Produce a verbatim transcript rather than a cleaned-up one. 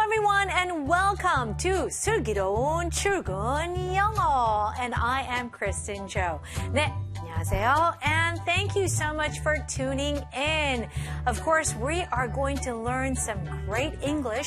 everyone, and welcome to 슬기로운 출근 영어. And I am Kristen Jo. 네, 안녕하세요. And thank you so much for tuning in. Of course, we are going to learn some great English